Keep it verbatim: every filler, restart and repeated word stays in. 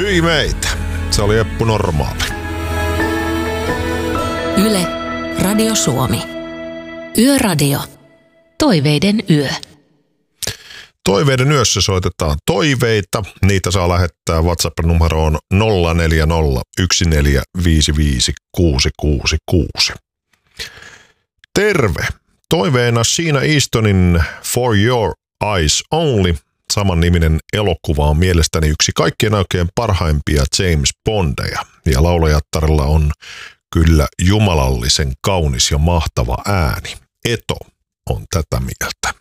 Hyi meitä. Se oli Eppu Normaali. Yle, Radio Suomi. Yöradio. Toiveiden yö. Toiveiden yössä soitetaan toiveita. Niitä saa lähettää WhatsApp-numeroon nolla neljä nolla yksi neljä viisi viisi kuusi kuusi kuusi. Terve! Toiveena Sheena Eastonin For Your Eyes Only. Samanniminen elokuva on mielestäni yksi kaikkien aikojen parhaimpia James Bondeja. Ja laulajattarella on kyllä jumalallisen kaunis ja mahtava ääni. Eto on tätä mieltä.